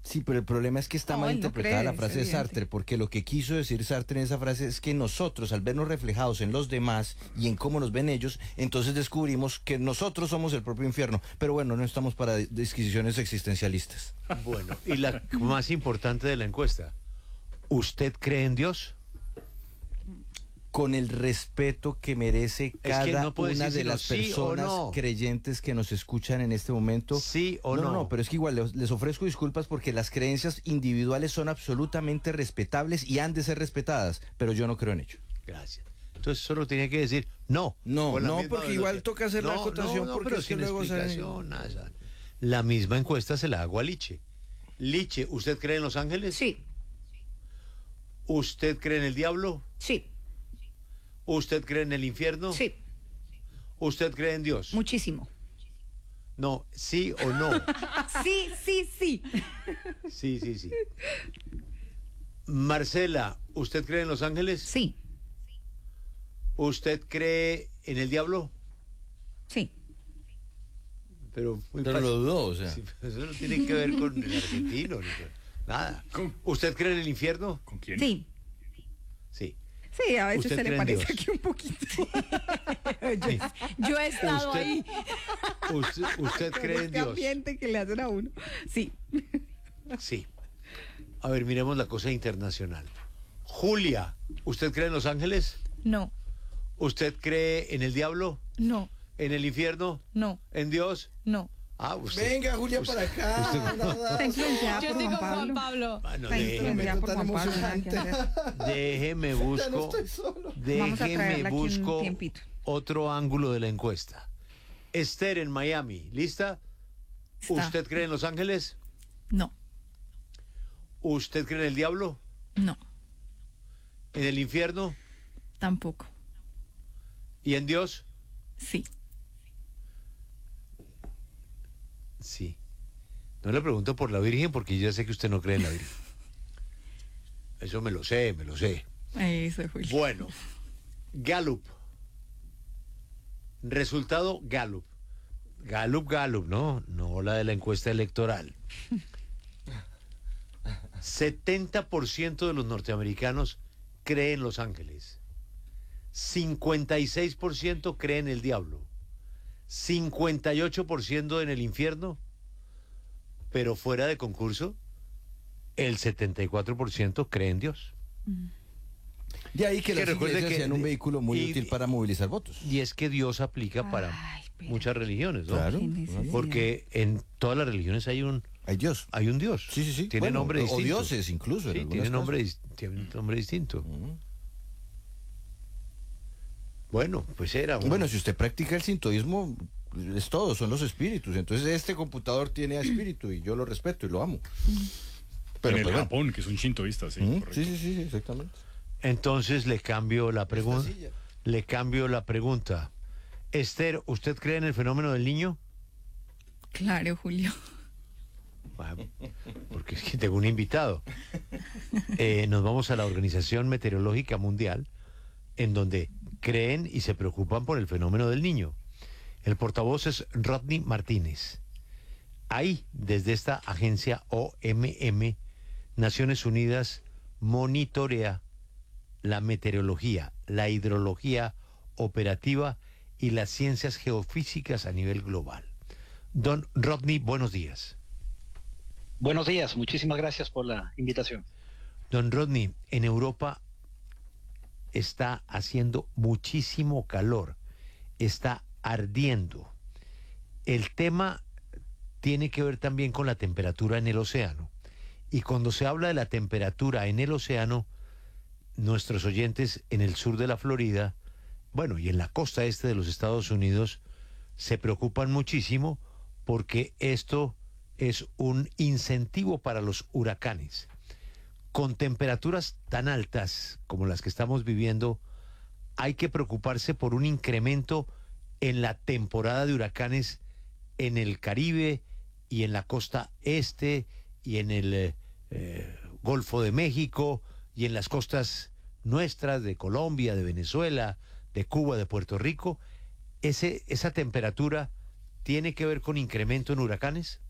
Sí, pero el problema es que está No, mal él no interpretada cree, la es frase de evidente. Sartre, porque lo que quiso decir Sartre en esa frase es que nosotros, al vernos reflejados en los demás y en cómo nos ven ellos, entonces descubrimos que nosotros somos el propio infierno. Pero bueno, no estamos para disquisiciones existencialistas. Bueno, y la más importante de la encuesta, ¿usted cree en Dios? Con el respeto que merece que cada no puede una decir de sino las sí o personas no. creyentes que nos escuchan en este momento. Sí o no. No, pero es que igual les ofrezco disculpas porque las creencias individuales son absolutamente respetables y han de ser respetadas, pero yo no creo en ello. Gracias. Entonces solo tenía que decir no. No, Con la no, misma porque igual toca hacer la acotación porque pero es que sin luego explicación, nada. La misma encuesta se la hago a Liche. Liche, ¿usted cree en los ángeles? Sí, ¿Usted cree en el diablo? sí, ¿Usted cree en el infierno? sí, ¿Usted cree en Dios? muchísimo. No, sí o no. Sí, sí, sí. Sí, sí, sí. Marcela, ¿usted cree en los ángeles? Sí, ¿Usted cree en el diablo? sí. Pero muy Pero fácil. lo dudó, o sea. Sí, eso no tiene que ver con el argentino, nada. ¿Usted cree en el infierno? ¿Con quién? Sí. Sí. Sí, a veces ¿Usted se cree le en parece Dios? aquí un poquito. yo he estado ¿Usted- ahí. ¿Usted cree en Este Dios? ambiente que le hacen a uno. Sí. Sí. A ver, miremos la cosa internacional. Julia, ¿usted cree en los ángeles? No, ¿Usted cree en el diablo? no, ¿En el infierno? no, ¿En Dios? no. Ah, usted. Venga, Julia, para acá. Está influenciada Yo por estoy Juan con Juan Pablo. Pablo. Bueno, Está influenciada por tan Juan Pablo. Nada que emocionante. hacer. déjeme Ya no busco. estoy solo. Vamos a Déjeme traerla aquí un busco tiempito. otro ángulo de la encuesta. Esther en Miami, ¿lista? Está. ¿Usted cree en los ángeles? No, ¿Usted cree en el diablo? no, ¿En el infierno? tampoco. ¿Y en Dios? Sí. Sí. No le pregunto por la Virgen porque ya sé que usted no cree en la Virgen. Eso me lo sé, me lo sé. Eso es Julio. Bueno, Gallup. Resultado Gallup. Gallup, ¿no? No la de la encuesta electoral. 70% de los norteamericanos creen en Los Ángeles. 56% creen en el diablo. 58% en el infierno. Pero fuera de concurso, el 74% cree en Dios. De ahí que Que las recuerde iglesias que- sean un vehículo muy y- útil para movilizar votos. Y es que Dios aplica para Ay, pero- muchas religiones, ¿no? Claro. Qué necesidad. Porque en todas las religiones hay un Dios. Dios. Sí, sí, sí. Tiene Bueno, nombre o distinto. dioses incluso, en Sí, algunos tiene nombre, casos. tiene un nombre distinto. Mm. Bueno, pues era un... Bueno, si usted practica el sintoísmo, es todo, son los espíritus. Entonces este computador tiene espíritu y yo lo respeto y lo amo. Pero en el pues, bueno. Japón, que es un shintoísta, sí, Mm, correcto. sí, sí, sí, exactamente. Entonces le cambio la pregunta. silla. Le cambio la pregunta. Esther, ¿usted cree en el fenómeno del niño? Claro, Julio. Bueno, porque es que tengo un invitado. Nos vamos a la Organización Meteorológica Mundial, en donde creen y se preocupan por el fenómeno del niño. El portavoz es Rodney Martínez. Ahí, desde esta agencia OMM, Naciones Unidas monitorea la meteorología, la hidrología operativa y las ciencias geofísicas a nivel global. Don Rodney, buenos días. Buenos días, muchísimas gracias por la invitación. Don Rodney, en Europa está haciendo muchísimo calor, está ardiendo. El tema tiene que ver también con la temperatura en el océano. Y cuando se habla de la temperatura en el océano, nuestros oyentes en el sur de la Florida, bueno, y en la costa este de los Estados Unidos, se preocupan muchísimo porque esto es un incentivo para los huracanes. Con temperaturas tan altas como las que estamos viviendo, hay que preocuparse por un incremento en la temporada de huracanes en el Caribe y en la costa este y en el Golfo de México y en las costas nuestras de Colombia, de Venezuela, de Cuba, de Puerto Rico. ¿Esa temperatura tiene que ver con incremento en huracanes?